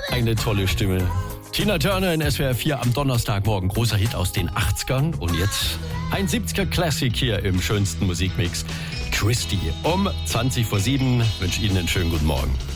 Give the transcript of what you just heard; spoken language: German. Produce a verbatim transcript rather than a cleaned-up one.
Eine tolle Stimme. Tina Turner in S W R vier am Donnerstagmorgen. Großer Hit aus den achtzigern. Und jetzt ein siebziger Classic hier im schönsten Musikmix. Christy. Um zwanzig vor sieben wünsche ich Ihnen einen schönen guten Morgen.